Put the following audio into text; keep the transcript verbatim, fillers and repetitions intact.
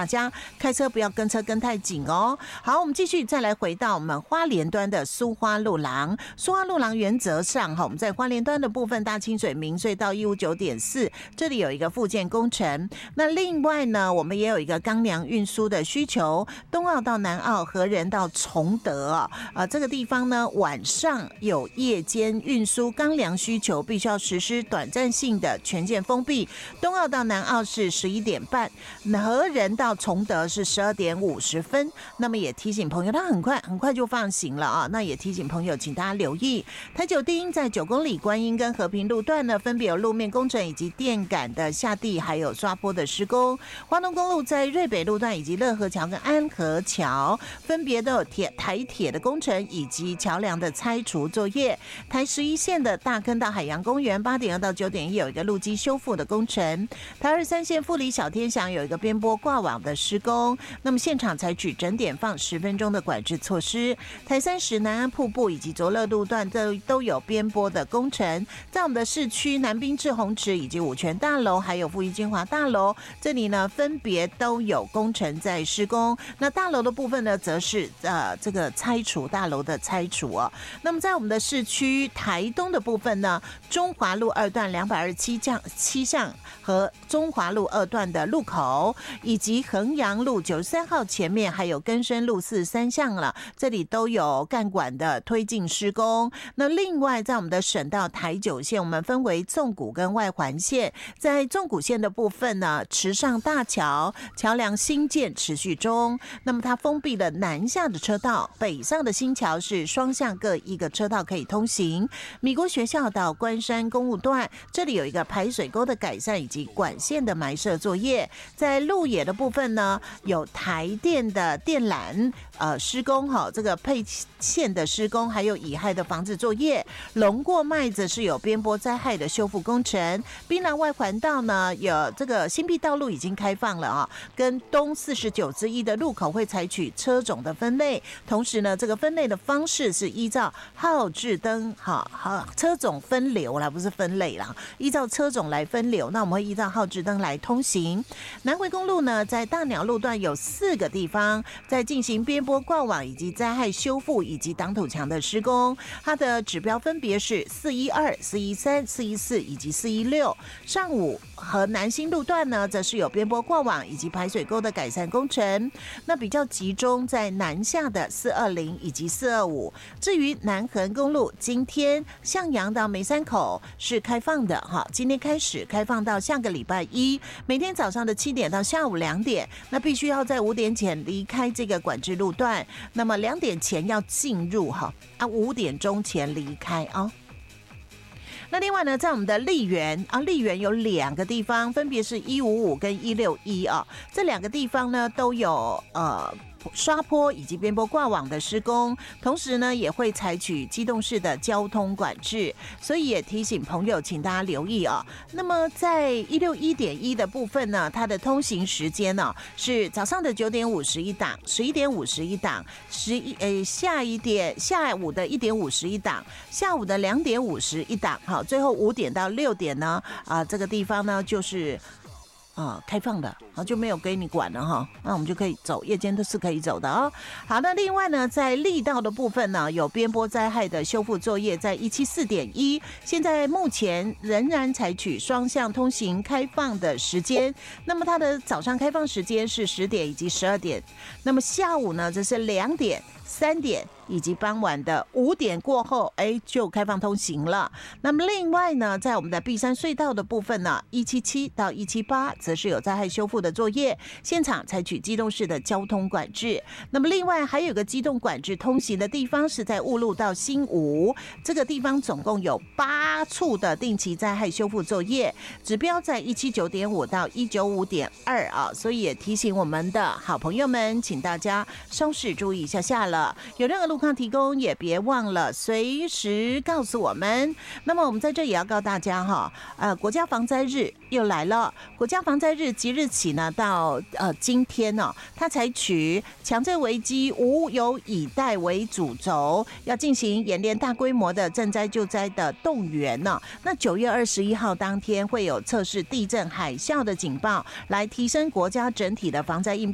大家开车不要跟车跟太紧哦。好，我们继续再来回到我们花莲端的苏花路廊。苏花路廊原则上哈，我们在花莲端的部分，大清水明隧道一五九点四，这里有一个复建工程。那另外呢，我们也有一个钢梁运输的需求，东澳到南澳，和仁到崇德啊，呃，这个地方呢，晚上有夜间运输钢梁需求，必须要实施短暂性的全线封闭。东澳到南澳是十一点半，和仁到崇德是十二点五十分。那么也提醒朋友，它很快很快就放行了啊。那也提醒朋友，请大家留意，台九丁在九公里观音跟和平路段呢，分别有路面工程以及电杆的下地，还有刷坡的施工。花东公路在瑞北路段以及乐和桥跟安和桥，分别都有铁台铁的工程以及桥梁的拆除作业。台十一线的大坑到海洋公园八点二到九点一有一个路基修复的工程。台二三线富里小天祥有一个边坡挂网的施工，那么现场采取整点放十分钟的管制措施。台三十南安瀑布以及卓乐路段都都有边坡的工程。在我们的市区南滨至红池以及五权大楼还有富裕金华大楼，这里呢分别都有工程在施工。那大楼的部分呢，则是呃这个拆除大楼的拆除哦。那么在我们的市区台东的部分呢，中华路二段两百二十七七巷和中华路二段的路口，以及衡阳路九十三号前面，还有根生路四十三巷了，这里都有干管的推进施工。那另外在我们的省道台九线，我们分为纵谷跟外环线。在纵谷线的部分呢，池上大桥桥梁新建持续中，那么它封闭了南下的车道，北上的新桥是双向各一个车道可以通行。米国学校到关山公路段，这里有一个排水沟的改善以及管线的埋设作业。在鹿野的部分呢，有台电的电缆呃施工哈，这个配线的施工，还有乙亥的防治作业。龙过麦子是有边坡灾害的修复工程。槟榔外环道呢，有这个新辟道路已经开放了啊，跟东四十九之一的路口会采取车种的分类，同时呢，这个分类的方式是依照号志灯哈好车种分流啦，不是分类啦，依照车种来分流。那我们会依照号志灯来通行。南回公路呢，在大鸟路段有四个地方在进行边坡挂网以及灾害修复以及挡土墙的施工，它的指标分别是四一二、四一三、四一四以及四一六。上午和南新路段呢，则是有边坡挂网以及排水沟的改善工程，那比较集中在南下的四二零以及四二五。至于南横公路，今天向阳到梅山口是开放的哈，今天开始开放到下个礼拜一，每天早上的七点到下午两点，那必须要在五点前离开这个管制路段，那么两点前要进入哈，啊五点钟前离开啊。那另外呢，在我们的丽园啊，丽园有两个地方，分别是一五五跟一六一啊，这两个地方呢都有呃刷坡以及边坡挂网的施工，同时呢也会采取机动式的交通管制，所以也提醒朋友，请大家留意啊。那么在一六一点一的部分呢，它的通行时间呢、啊、是早上的九点五十一档，十一点五十一档，十一诶下一点下午的一点五十一档，下午的两点五十一档，好，最后五点到六点呢啊这个地方呢就是。啊、呃，开放的，好就没有给你管了哈，那我们就可以走，夜间都是可以走的哦。好的，另外呢，在力道的部分呢，有边坡灾害的修复作业，在一七四点一，现在目前仍然采取双向通行开放的时间。那么它的早上开放时间是十点以及十二点，那么下午呢，这是两点、三点。以及傍晚的五点过后，哎，就开放通行了。那么另外呢，在我们的碧山隧道的部分呢，一七七到一七八则是有灾害修复的作业，现场采取机动式的交通管制。那么另外还有个机动管制通行的地方是在雾路到新吴，这个地方总共有八处的定期灾害修复作业，指标在一七九点五到一九五点二啊，所以也提醒我们的好朋友们，请大家稍事注意一下下了。有任何路况提供也别忘了随时告诉我们。那么我们在这也要告大家哈，呃，国家防灾日又来了。国家防灾日即日起呢，到呃今天呢、哦，它采取强震危机无有以待为主轴，要进行演练大规模的赈灾救灾的动员呢、哦。那九月二十一号当天会有测试地震、海啸的警报，来提升国家整体的防灾应